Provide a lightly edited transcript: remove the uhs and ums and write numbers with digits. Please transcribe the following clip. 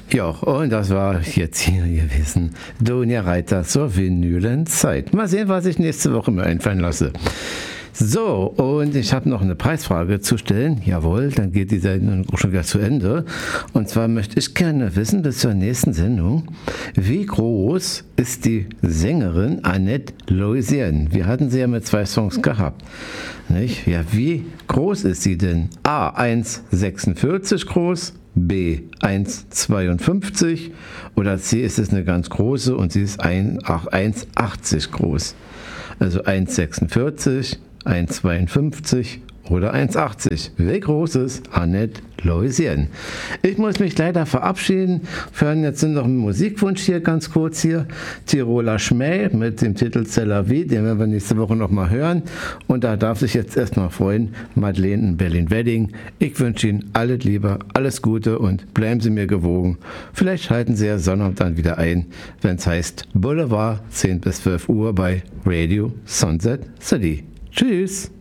Ja, und das war jetzt hier gewesen. Donja Reiter zur Vinylenzeit. Mal sehen, was ich nächste Woche mir einfallen lasse. So, und ich habe noch eine Preisfrage zu stellen. Jawohl, dann geht die Sendung schon wieder zu Ende. Und zwar möchte ich gerne wissen, bis zur nächsten Sendung, wie groß ist die Sängerin Annette Louisiane? Wir hatten sie ja mit 2 Songs gehabt. Nicht? Ja, wie groß ist sie denn? A, 1,46 groß, B, 1,52 oder C, ist es eine ganz große und sie ist 1,80 groß. Also 1,46, 1,52 oder 1,80. Wie groß ist Annette Louisiane? Ich muss mich leider verabschieden. Wir hören jetzt noch einen Musikwunsch hier ganz kurz hier. Tiroler Schmäh mit dem Titel C'est la vie, den werden wir nächste Woche nochmal hören. Und da darf sich jetzt erstmal freuen, Madeleine in Berlin-Wedding. Ich wünsche Ihnen alles Liebe, alles Gute und bleiben Sie mir gewogen. Vielleicht halten Sie ja Sonnabend dann wieder ein, wenn es heißt Boulevard 10 bis 12 Uhr bei Radio Sunset City. Tschüss!